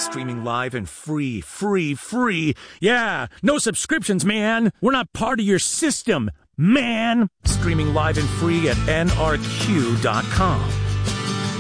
Streaming live and free. Yeah, no subscriptions, man. We're not part of your system, man. Streaming live and free at nrq.com.